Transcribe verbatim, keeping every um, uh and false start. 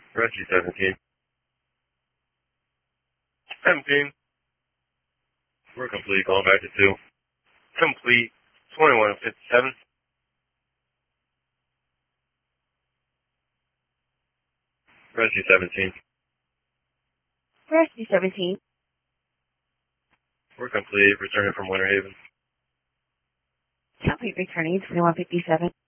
Rescue seventeen. seventeen. We're complete. Going back to two. Complete. twenty-one fifty-seven. Rescue seventeen. Rescue seventeen. We're complete. Returning from Winter Haven. Complete returning twenty-one fifty-seven.